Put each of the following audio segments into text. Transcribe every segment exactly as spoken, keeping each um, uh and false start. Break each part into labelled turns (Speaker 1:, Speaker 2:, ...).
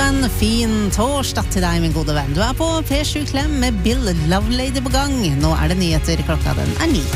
Speaker 1: en fin torsdag til deg, min gode venn. Du er på P sju Klem med Bill Lovelady på gang. Nå er det nyheter, klokka den er ni.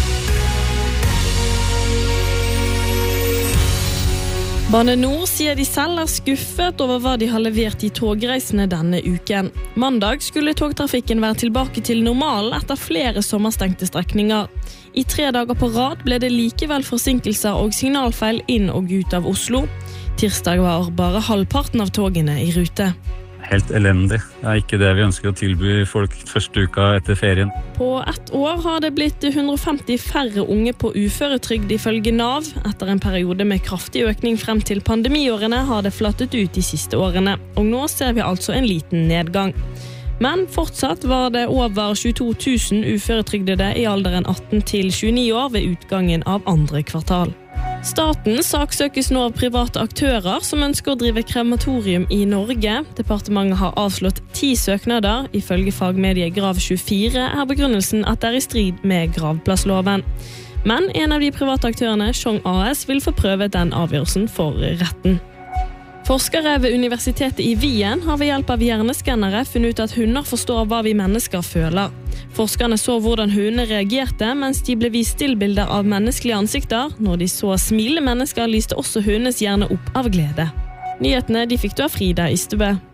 Speaker 2: Bane Nor sier de selv er skuffet over hva de har levert i togreisene denne uken. Mandag skulle togtrafikken være tilbake til normalen etter flere sommerstengte strekninger. I tre dager på rad ble det likevel forsinkelser og signalfeil inn og ut av Oslo. Tirsdag var bare halvparten av togene i rute.
Speaker 3: Helt elendig. Det er ikke det vi ønsker å tilby folk første uka etter ferien.
Speaker 2: På ett år har det blitt hundre og femti færre unge på uføretrygd ifølge Nav. Etter en periode med kraftig økning frem til pandemiårene har det flattet ut de siste årene. Og nå ser vi altså en liten nedgang. Men fortsatt var det over tjueto tusen uføretrygdede i alderen atten til tjueni år ved utgangen av andre kvartal. Staten saksøkes nå av private aktører som ønsker å drive krematorium i Norge. Departementet har avslått ti søknader. Ifølge fagmediet Grav tjuefire er begrunnelsen at det er i strid med gravplassloven. Men en av de private aktørene, Tjong A S, vil få prøvet den avgjørelsen for retten. Forskere ved Universitetet i Wien har ved hjelp av hjerneskannere funnet ut at hunder forstår hva vi mennesker føler. Forskerne så hvordan hundene reagerte mens de ble vist stillbilder av menneskelige ansikter. Når de så smilende mennesker, lyste også hundenes hjerne opp av glede. Nyhetene de fikk du av Frida Ystebø.